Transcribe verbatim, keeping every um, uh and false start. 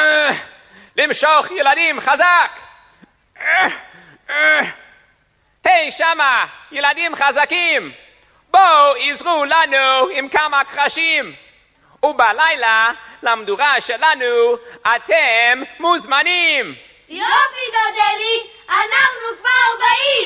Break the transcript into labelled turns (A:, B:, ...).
A: למשוך ילדים חזק. היי שמה, ילדים חזקים, בואו עזרו לנו עם כמה קרשים. ובלילה למדורה שלנו אתם מוזמנים.
B: יופי דודלי, אנחנו כבר באים.